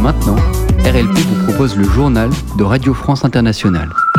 maintenant, RLP vous propose le journal de Radio France Internationale.